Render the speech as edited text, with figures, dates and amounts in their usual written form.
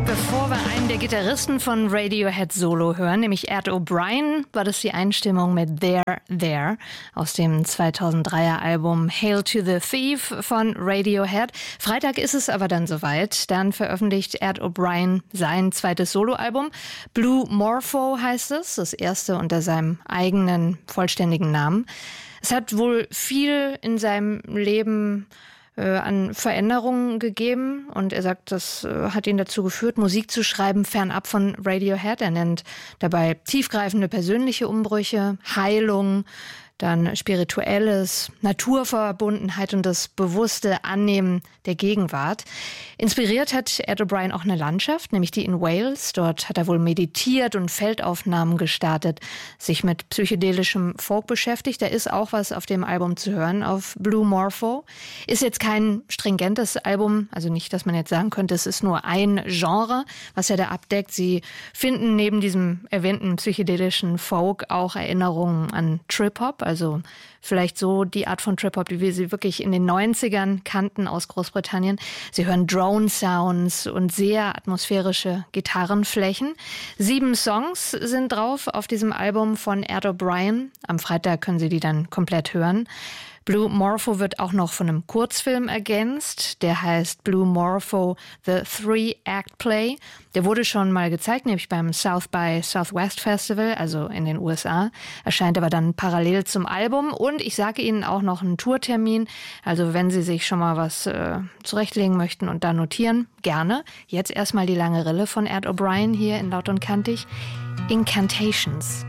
Bevor wir einen der Gitarristen von Radiohead Solo hören, nämlich Ed O'Brien, war das die Einstimmung mit There, There aus dem 2003er Album Hail to the Thief von Radiohead. Freitag ist es aber dann soweit. Dann veröffentlicht Ed O'Brien sein zweites Soloalbum. Blue Morpho heißt es, das erste unter seinem eigenen vollständigen Namen. Es hat wohl viel in seinem Leben an Veränderungen gegeben und er sagt, das hat ihn dazu geführt, Musik zu schreiben, fernab von Radiohead. Er nennt dabei tiefgreifende persönliche Umbrüche, Heilung, dann Spirituelles, Naturverbundenheit und das bewusste Annehmen der Gegenwart. Inspiriert hat Ed O'Brien auch eine Landschaft, nämlich die in Wales. Dort hat er wohl meditiert und Feldaufnahmen gestartet, sich mit psychedelischem Folk beschäftigt. Da ist auch was auf dem Album zu hören, auf Blue Morpho. Ist jetzt kein stringentes Album, also nicht, dass man jetzt sagen könnte, es ist nur ein Genre, was er da abdeckt. Sie finden neben diesem erwähnten psychedelischen Folk auch Erinnerungen an Trip-Hop, also vielleicht so die Art von Trip-Hop, wie wir sie wirklich in den 90ern kannten aus Großbritannien. Sie hören Drone-Sounds und sehr atmosphärische Gitarrenflächen. 7 Songs sind drauf auf diesem Album von Ed O'Brien. Am Freitag können Sie die dann komplett hören. Blue Morpho wird auch noch von einem Kurzfilm ergänzt. Der heißt Blue Morpho, The Three-Act Play. Der wurde schon mal gezeigt, nämlich beim South by Southwest Festival, also in den USA. Erscheint aber dann parallel zum Album. Und ich sage Ihnen auch noch einen Tourtermin. Also wenn Sie sich schon mal was zurechtlegen möchten und da notieren, gerne. Jetzt erstmal die lange Rille von Ed O'Brien hier in Laut und Kantig. Incantations.